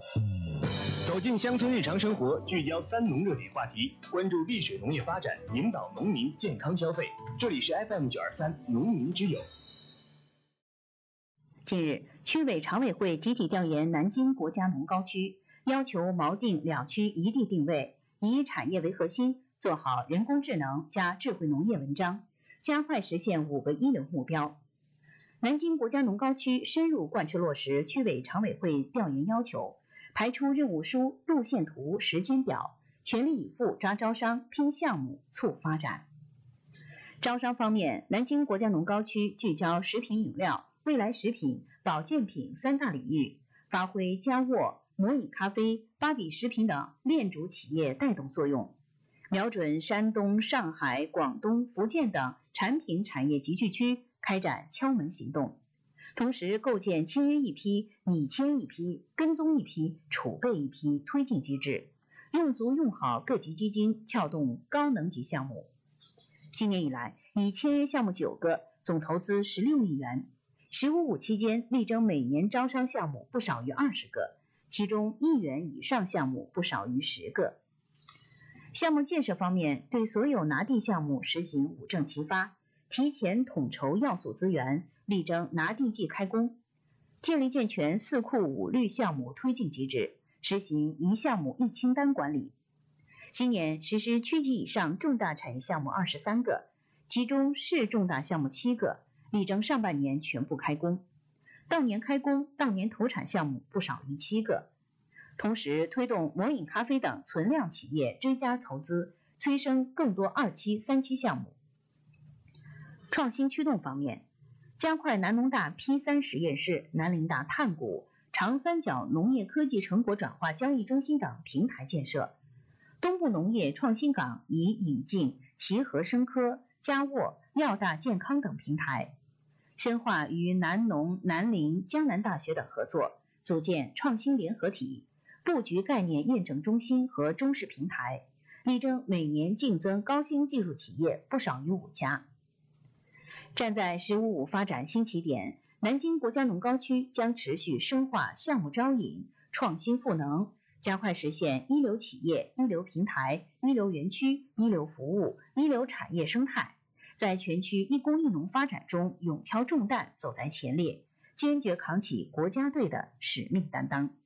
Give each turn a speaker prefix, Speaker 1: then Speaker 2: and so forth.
Speaker 1: 走进乡村日常生活，聚焦3农热点话题，关注丽水农业发展，引导农民健康消费。这里是 FM923农民之友。
Speaker 2: 近日，区委常委会集体调研南京国家农高区，要求锚定2区一地定位，以产业为核心，做好人工智能加智慧农业文章，加快实现5个一流目标。南京国家农高区深入贯彻落实区委常委会调研要求，排出任务书、路线图、时间表，全力以赴抓招商、拼项目、促发展。招商方面，南京国家农高区聚焦食品饮料、未来食品、保健品3大领域，发挥佳沃、魔饮咖啡、芭比食品等链主企业带动作用，瞄准山东、上海、广东、福建等产品产业集聚区，开展敲门行动。同时构建签约一批、拟签一批、跟踪一批、储备一批推进机制，用足用好各级基金，撬动高能级项目。今年以来，已签约项目9个，总投资16亿元。“15+5”期间，力争每年招商项目不少于20个，其中1亿元以上项目不少于10个。项目建设方面，对所有拿地项目实行5证齐发，提前统筹要素资源，力争拿地即开工，建立健全4库5绿项目推进机制，实行1项目1清单管理。今年实施区级以上重大产业项目23个，其中市重大项目7个，力争上半年全部开工。当年开工、当年投产项目不少于7个。同时推动魔饮咖啡等存量企业追加投资，催生更多2期、3期项目。创新驱动方面，加快南农大 P3 实验室、南林大碳谷、长三角农业科技成果转化交易中心等平台建设。东部农业创新港已引进齐禾生科、佳沃、药大健康等平台，深化与南农、南林、江南大学等合作，组建创新联合体，布局概念验证中心和中试平台，力争每年竞增高新技术企业不少于5家。站在“15+5”发展新起点，南京国家农高区将持续深化项目招引、创新赋能，加快实现一流企业、一流平台、一流园区、一流服务、一流产业生态，在全区一工一农发展中勇挑重担，走在前列，坚决扛起国家队的使命担当。